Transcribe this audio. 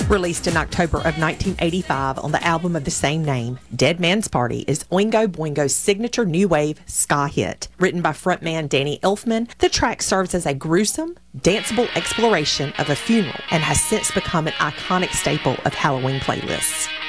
Released in October of 1985 on the album of the same name, Dead Man's Party is Oingo Boingo's signature new wave ska hit. Written by frontman Danny Elfman, the track serves as a gruesome, danceable exploration of a funeral and has since become an iconic staple of Halloween playlists.